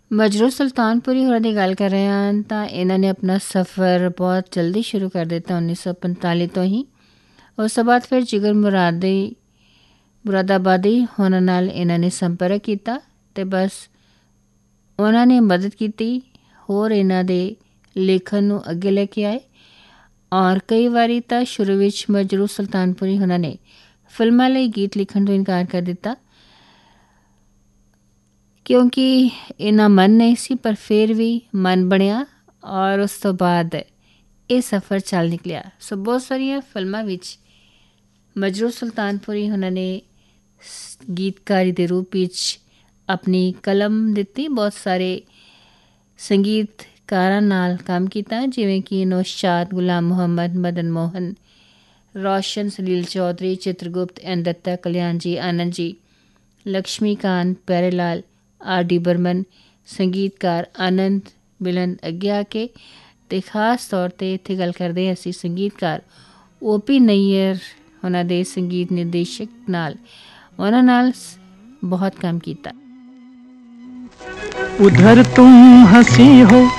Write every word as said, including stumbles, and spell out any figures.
ਮਜਰੂ ਸੁਲਤਾਨਪੁਰੀ ਹੋਰਾਂ ਦੀ ਗੱਲ ਕਰ ਰਹੇ ਹਾਂ ਤਾਂ ਇਹਨਾਂ ਨੇ ਆਪਣਾ ਸਫ਼ਰ ਬਹੁਤ ਜਲਦੀ ਸ਼ੁਰੂ ਕਰ ਦਿੱਤਾ, ਉੱਨੀ ਸੌ ਪੰਤਾਲੀ ਤੋਂ ਹੀ। ਉਸ ਤੋਂ ਬਾਅਦ ਫਿਰ ਜਿਗਰ ਮੁਰਾਦੀ ਮੁਰਾਦਾਬਾਦੀ ਹੋਰਾਂ ਨਾਲ ਇਹਨਾਂ ਨੇ ਸੰਪਰਕ ਕੀਤਾ ਅਤੇ ਬਸ ਉਹਨਾਂ ਨੇ ਮਦਦ ਕੀਤੀ, ਹੋਰ ਇਹਨਾਂ ਦੇ ਲੇਖਨ ਨੂੰ ਅੱਗੇ ਲੈ ਕੇ ਆਏ। ਔਰ ਕਈ ਵਾਰੀ ਤਾਂ ਸ਼ੁਰੂ ਵਿੱਚ ਮਜਰੂ ਸੁਲਤਾਨਪੁਰੀ ਹੋਰਾਂ ਨੇ ਫਿਲਮਾਂ ਲਈ ਗੀਤ ਲਿਖਣ ਤੋਂ ਇਨਕਾਰ ਕਰ ਦਿੱਤਾ ਕਿਉਂਕਿ ਇੰਨਾ ਮਨ ਨਹੀਂ ਸੀ, ਪਰ ਫਿਰ ਵੀ ਮਨ ਬਣਿਆ ਔਰ ਉਸ ਤੋਂ ਬਾਅਦ ਇਹ ਸਫ਼ਰ ਚੱਲ ਨਿਕਲਿਆ। ਸੋ ਬਹੁਤ ਸਾਰੀਆਂ ਫਿਲਮਾਂ ਵਿੱਚ ਮਜਰੂ ਸੁਲਤਾਨਪੁਰੀ ਉਹਨਾਂ ਨੇ ਗੀਤਕਾਰੀ ਦੇ ਰੂਪ ਵਿੱਚ ਆਪਣੀ ਕਲਮ ਦਿੱਤੀ। ਬਹੁਤ ਸਾਰੇ ਸੰਗੀਤਕਾਰਾਂ ਨਾਲ ਕੰਮ ਕੀਤਾ, ਜਿਵੇਂ ਕਿ ਨੌਸ਼ਾਦ, ਗੁਲਾਮ ਮੁਹੰਮਦ, ਮਦਨ ਮੋਹਨ, ਰੋਸ਼ਨ, ਸਲੀਲ ਚੌਧਰੀ, ਚਿਤਰਗੁਪਤ, ਐਨ ਦੱਤਾ, ਕਲਿਆਣ ਜੀ, ਆਨੰਦ ਜੀ, ਲਕਸ਼ਮੀਕਾਂਤ, ਪਿਆਰੇ ਲਾਲ, ਆਰ ਡੀ ਬਰਮਨ, ਸੰਗੀਤਕਾਰ ਆਨੰਦ ਮਿਲਨ ਅੱਗੇ ਆ ਕੇ। ਅਤੇ ਖਾਸ ਤੌਰ 'ਤੇ ਇੱਥੇ ਗੱਲ ਕਰਦੇ ਹਾਂ ਅਸੀਂ ਸੰਗੀਤਕਾਰ ਓ ਪੀ ਨਈਅਰ ਉਹਨਾਂ ਦੇ ਸੰਗੀਤ ਨਿਰਦੇਸ਼ਕ ਨਾਲ, ਉਹਨਾਂ ਨਾਲ ਬਹੁਤ ਕੰਮ ਕੀਤਾ। उधर तुम हंसी हो